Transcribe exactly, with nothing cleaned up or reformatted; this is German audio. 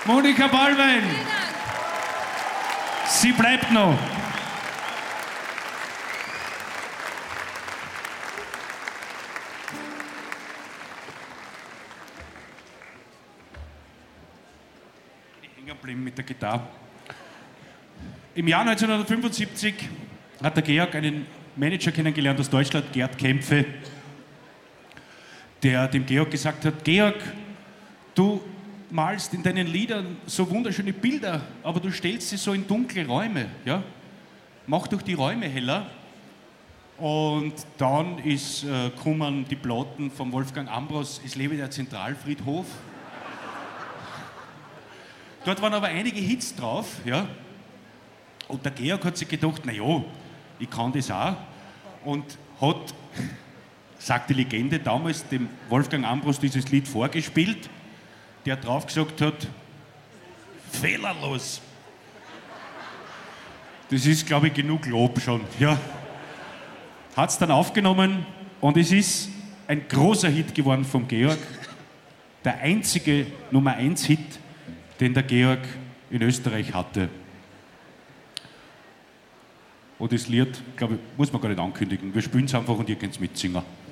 Monika Ballwein. Sie bleibt noch. Ich hängen geblieben mit der Gitarre. Im Jahr neunzehnhundertfünfundsiebzig hat der Georg einen Manager kennengelernt aus Deutschland, Gerd Kämpfe, der dem Georg gesagt hat: Georg, du malst in deinen Liedern so wunderschöne Bilder, aber du stellst sie so in dunkle Räume. Ja? Mach doch die Räume heller. Und dann ist, äh, kommen die Platten von Wolfgang Ambros, Es lebe der Zentralfriedhof. Dort waren aber einige Hits drauf. Ja? Und der Georg hat sich gedacht, naja, ich kann das auch. Und hat, sagt die Legende, damals dem Wolfgang Ambros dieses Lied vorgespielt, der drauf gesagt hat, fehlerlos. Das ist, glaube ich, genug Lob schon. Ja. Hat es dann aufgenommen und es ist ein großer Hit geworden vom Georg. Der einzige Nummer eins Hit, den der Georg in Österreich hatte. Und das Lied, glaube ich, muss man gar nicht ankündigen. Wir spielen es einfach und ihr könnt es mitsingen.